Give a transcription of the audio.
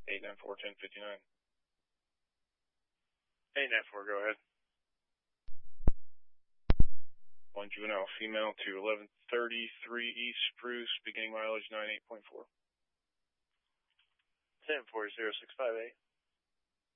894-1059. 894, go ahead. 1 juvenile female to 1133 East Spruce, beginning mileage 98.4. 1040-658.